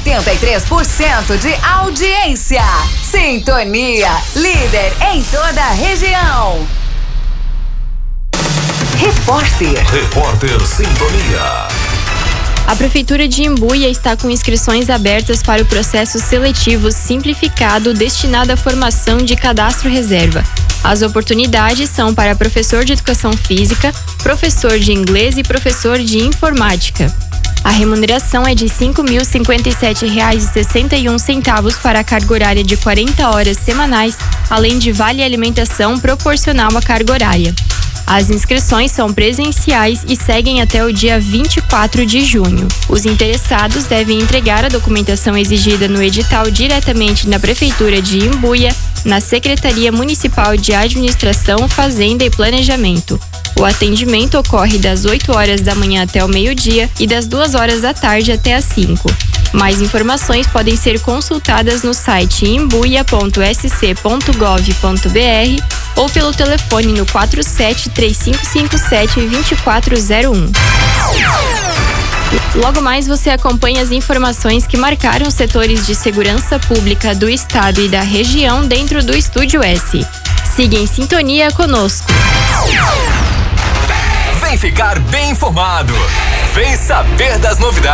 83% de audiência. Sintonia, líder em toda a região. Repórter Sintonia. A Prefeitura de Imbuia está com inscrições abertas para o processo seletivo simplificado destinado à formação de cadastro reserva. As oportunidades são para professor de educação física, professor de inglês e professor de informática. A remuneração é de R$ 5.057,61 para a carga horária de 40 horas semanais, além de vale alimentação proporcional à carga horária. As inscrições são presenciais e seguem até o dia 24 de junho. Os interessados devem entregar a documentação exigida no edital diretamente na Prefeitura de Imbuia, na Secretaria Municipal de Administração, Fazenda e Planejamento. O atendimento ocorre das 8 horas da manhã até o meio-dia e das 2 horas da tarde até as 5. Mais informações podem ser consultadas no site imbuia.sc.gov.br ou pelo telefone no 47-3557-2401. Logo mais você acompanha as informações que marcaram os setores de segurança pública do estado e da região dentro do Estúdio S. Siga em sintonia conosco. Vem ficar bem informado. Vem saber das novidades.